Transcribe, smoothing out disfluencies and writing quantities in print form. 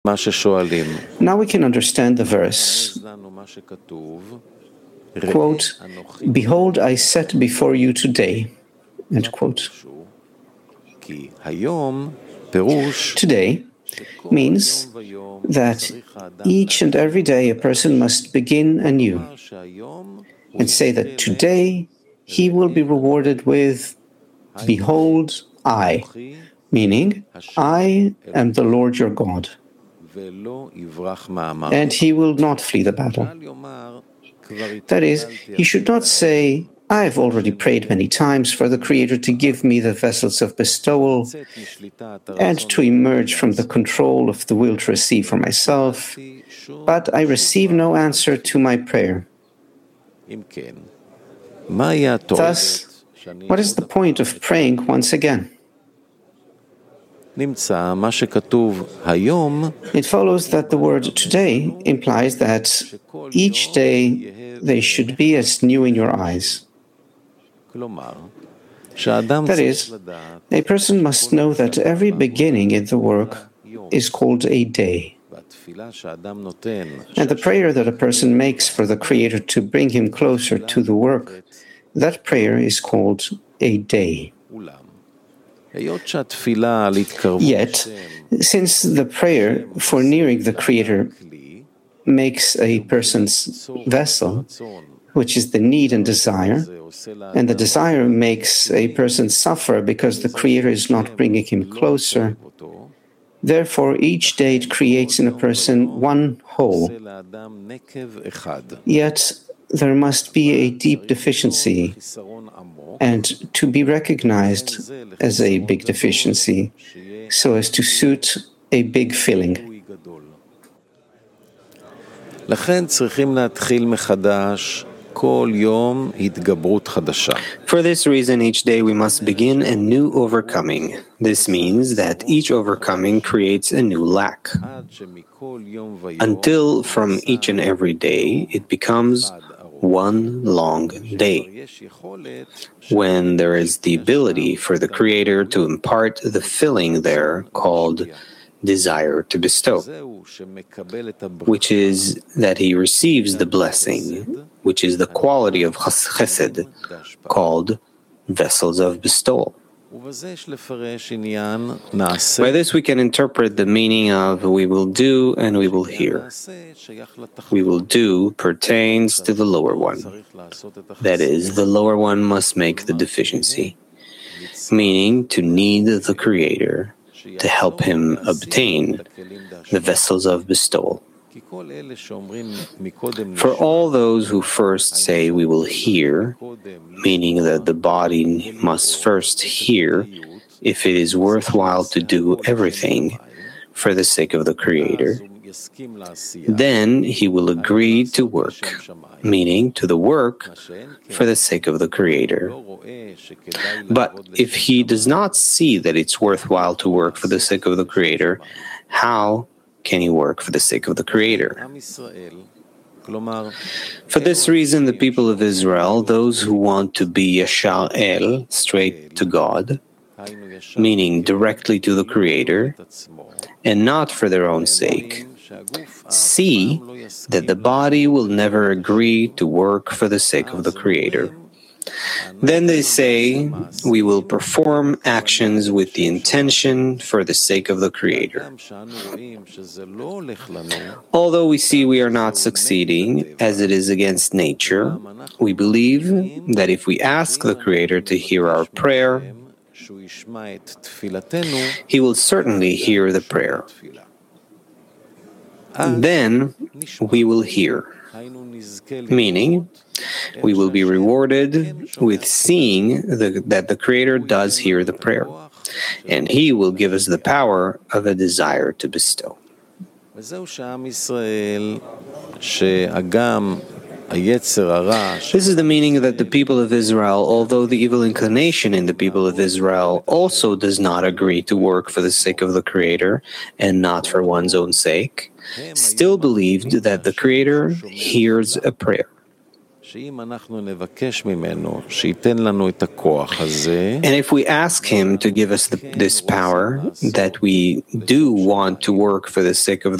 Now we can understand the verse, quote, "Behold, I set before you today," end quote. Today means that each and every day a person must begin anew and say that today he will be rewarded with, "Behold, I," meaning, "I am the Lord your God," and he will not flee the battle. That is, he should not say, "I've already prayed many times for the Creator to give me the vessels of bestowal and to emerge from the control of the will to receive for myself, but I receive no answer to my prayer." Thus, what is the point of praying once again? It follows that the word "today" implies that each day they should be as new in your eyes. That is, a person must know that every beginning in the work is called a day. And the prayer that a person makes for the Creator to bring him closer to the work, that prayer is called a day. Yet, since the prayer for nearing the Creator makes a person's vessel, which is the need and desire, and the desire makes a person suffer because the Creator is not bringing him closer, therefore each day it creates in a person one whole. Yet there must be a deep deficiency, and to be recognized as a big deficiency, so as to suit a big filling. For this reason, each day we must begin a new overcoming. This means that each overcoming creates a new lack, until from each and every day it becomes one long day, when there is the ability for the Creator to impart the filling there called desire to bestow, which is that he receives the blessing, which is the quality of chesed, called vessels of bestowal. By this we can interpret the meaning of "we will do and we will hear." We will do pertains to the lower one. That is, the lower one must make the deficiency, meaning to need the Creator to help him obtain the vessels of bestowal. For all those who first say "we will hear," meaning that the body must first hear if it is worthwhile to do everything for the sake of the Creator, then he will agree to work, meaning to the work for the sake of the Creator. But if he does not see that it's worthwhile to work for the sake of the Creator, how can he work for the sake of the Creator? For this reason, the people of Israel, those who want to be Yashar El, straight to God, meaning directly to the Creator, and not for their own sake, see that the body will never agree to work for the sake of the Creator. Then they say, "We will perform actions with the intention for the sake of the Creator." Although we see we are not succeeding, as it is against nature, we believe that if we ask the Creator to hear our prayer, He will certainly hear the prayer. Then we will hear, meaning we will be rewarded with seeing that the Creator does hear the prayer, and He will give us the power of a desire to bestow. This is the meaning that the people of Israel, although the evil inclination in the people of Israel also does not agree to work for the sake of the Creator and not for one's own sake, still believed that the Creator hears a prayer. And if we ask him to give us this power, that we do want to work for the sake of